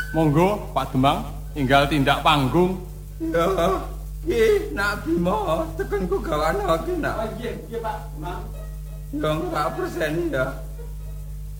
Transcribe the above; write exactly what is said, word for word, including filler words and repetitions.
Monggo Pak Demang, tinggal tindak panggung. Ya, ki nak Bima tekan ku gawane iki nak. Oh iya, iya Pak Demang. Ya enggak persen ya.